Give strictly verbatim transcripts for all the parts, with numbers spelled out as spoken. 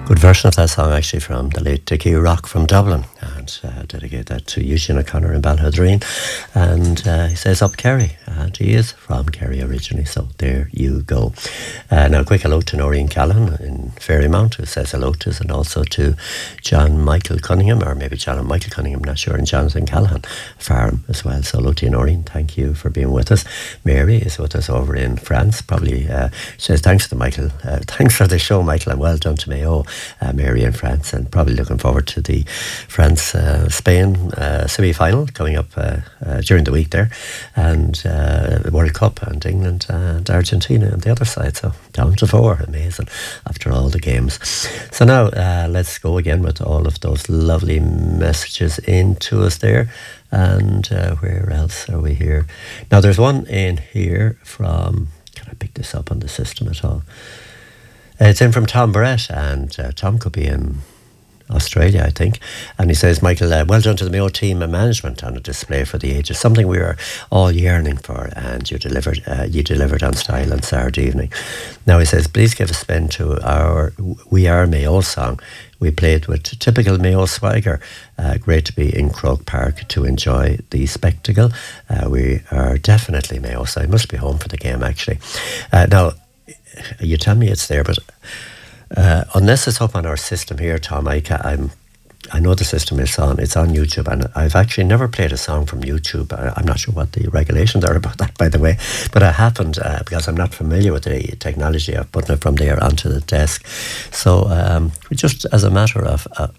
Good version of that song actually from the late Dickie Rock from Dublin, and uh, dedicate that to Eugene O'Connor in Balhadreen. And uh, he says up Kerry, and he is from Kerry originally, so there you go. Uh, now a quick hello to Noreen Callan in Fairymount, who says hello to us, and also to John Michael Cunningham, or maybe John and Michael Cunningham, I'm not sure, and Jonathan Callahan Farm as well. So hello to you, Noreen, thank you for being with us. Mary is with us over in France, probably uh, says thanks to Michael, uh, thanks for the show Michael, and well done to Mayo. Uh, Mary in France, and probably looking forward to the France-Spain uh, uh, semi-final coming up uh, uh, during the week there, and uh, the World Cup, and England and Argentina on the other side, so down to four, amazing after all the games. So now uh, let's go again with all of those lovely messages into us there. And uh, where else are we here? Now there's one in here from, can I pick this up on the system at all? It's in from Tom Barrett, and uh, Tom could be in Australia, I think. And he says, Michael, uh, well done to the Mayo team and management on a display for the ages. Something we were all yearning for, and you delivered uh, you delivered on style on Saturday evening. Now he says, please give a spin to our We Are Mayo song. We played with typical Mayo swagger. Uh, great to be in Croke Park to enjoy the spectacle. Uh, we are definitely Mayo, so I must be home for the game, actually. Uh, now, you tell me it's there, but uh, unless it's up on our system here, Tom, I, ca- I'm, I know the system is on, it's on YouTube, and I've actually never played a song from YouTube. I, I'm not sure what the regulations are about that, by the way, but it happened uh, because I'm not familiar with the technology of putting it from there onto the desk. So um, just as a matter of uh,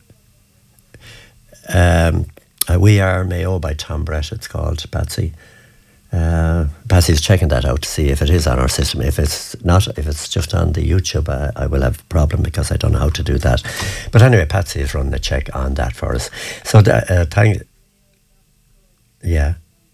um, uh, We Are Mayo by Tom Brett, it's called, Patsy. Uh, Patsy's checking that out to see if it is on our system. If it's not, if it's just on the YouTube, uh, I will have a problem because I don't know how to do that. But anyway, Patsy is running a check on that for us. So, uh, thank, yeah,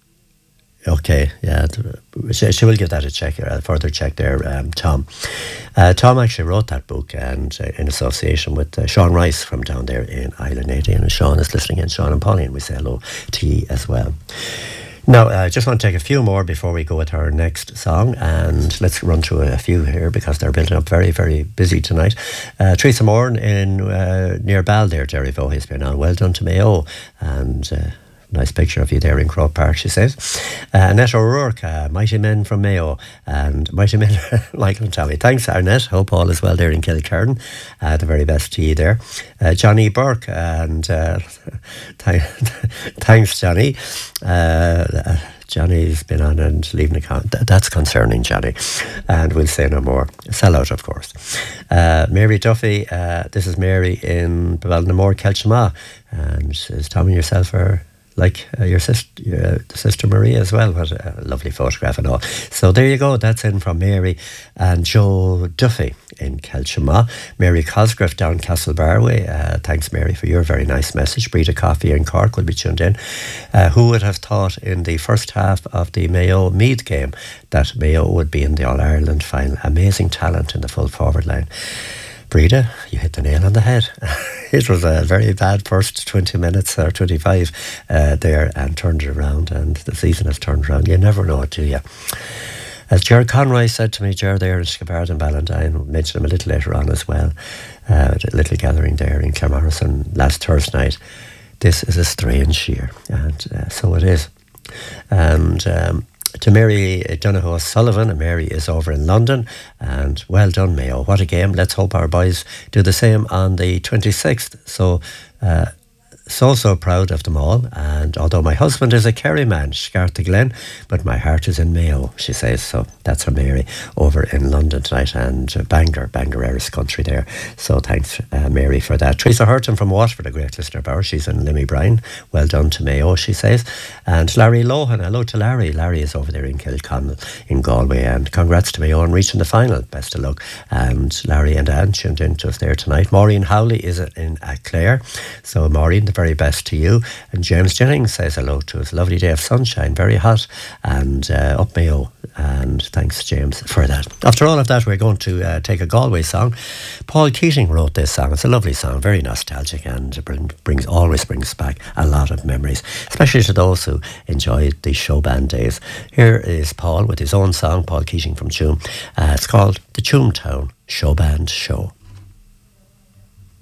okay, yeah, she, she will give that a check, a further check there, um, Tom. Uh, Tom actually wrote that book, and uh, in association with uh, Sean Rice from down there in Island eighty, and Sean is listening in. Sean and Pauline, we say hello to you as well. Now, I uh, just want to take a few more before we go with our next song, and let's run through a few here because they're building up very, very busy tonight. Uh, Teresa Moore in uh, near Bal there, Jerry Vo, has been on. Well done to Mayo, and uh, nice picture of you there in Croke Park, she says. Uh, Annette O'Rourke, uh, Mighty Men from Mayo, and Mighty Men, Michael and Tommy. Thanks, Annette. Hope all is well there in Kilkerran. Uh, the very best to you there. Uh, Johnny Burke, and uh, th- thanks, Johnny. Uh, Johnny's been on and leaving a comment. Th- that's concerning, Johnny. And we'll say no more. Sellout, of course. Uh, Mary Duffy, uh, this is Mary in Ballinamore, Kelchama. And says, Tommy, yourself are like uh, your sister, uh, sister Maria as well. What a lovely photograph and all. So there you go. That's in from Mary and Joe Duffy in Kelchama. Mary Cosgrove down Castlebarway. Uh, thanks, Mary, for your very nice message. Breda Coffee in Cork will be tuned in. Uh, who would have thought in the first half of the Mayo Meath game that Mayo would be in the All-Ireland final? Amazing talent in the full forward line. Breda, you hit the nail on the head. It was a very bad first twenty minutes or twenty-five uh, there, and turned it around, and the season has turned around. You never know it, do you? As Ger Conroy said to me, Ger there in Skibard and Ballantine, mentioned him a little later on as well, uh, a little gathering there in Claremorrison last Thursday night. This is a strange year, and uh, so it is. And um, to Mary Donoghue Sullivan, and Mary is over in London, and well done, Mayo. What a game. Let's hope our boys do the same on the twenty-sixth. So, uh, so, so proud of them all. And although my husband is a Kerry man, Scartha Glen, but my heart is in Mayo, she says. So that's from Mary over in London tonight, and uh, Bangor, Bangor Irish country there. So thanks, uh, Mary, for that. Teresa Hurton from Waterford, a great listener of ours. She's in Limmy Bryan. Well done to Mayo, she says. And Larry Lohan, hello to Larry. Larry is over there in Kilconnell in Galway, and congrats to Mayo on reaching the final. Best of luck. And Larry and Anne tuned in to us there tonight. Maureen Howley is in Clare. So Maureen, the very best to you. And James Jennings says hello to us. Lovely day of sunshine, very hot, and uh, up Mayo. And thanks, James, for that. After all of that, we're going to uh, take a Galway song. Paul Keating wrote this song. It's a lovely song, very nostalgic, and it bring, brings always brings back a lot of memories, especially to those who enjoyed the show band days. Here is Paul with his own song, Paul Keating from Tuam. Uh, it's called the Tuam Town Show Band Show.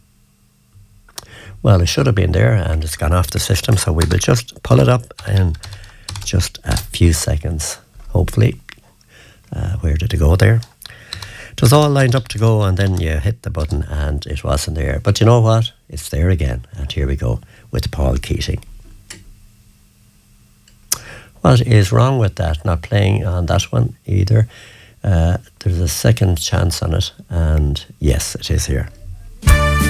Well, it should have been there and it's gone off the system, so we will just pull it up in just a few seconds, hopefully. Uh, where did it go there? It was all lined up to go, and then you hit the button and it wasn't there. But you know what? It's there again. And here we go with Paul Keating. What is wrong with that? Not playing on that one either. Uh, there's a second chance on it, and yes, it is here.